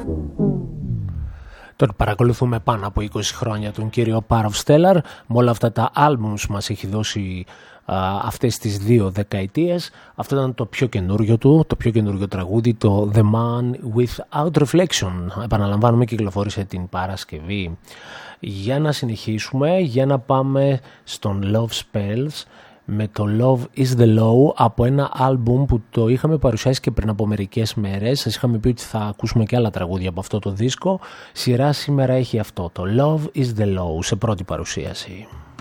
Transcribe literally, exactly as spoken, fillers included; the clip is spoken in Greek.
Τον παρακολουθούμε πάνω από είκοσι χρόνια τον κύριο Part of Stellar με όλα αυτά τα albums που μας έχει δώσει α, αυτές τις δύο δεκαετίες. Αυτό ήταν το πιο καινούριο του, το πιο καινούριο τραγούδι, το The Man Without Reflection. Επαναλαμβάνουμε, κυκλοφόρησε την Παρασκευή. Για να συνεχίσουμε, για να πάμε στον Love Spells με το Love is the Law, από ένα άλμπουμ που το είχαμε παρουσιάσει και πριν από μερικές μέρες. Σας είχαμε πει ότι θα ακούσουμε και άλλα τραγούδια από αυτό το δίσκο. Σειρά σήμερα έχει αυτό, το Love is the Law, σε πρώτη παρουσίαση.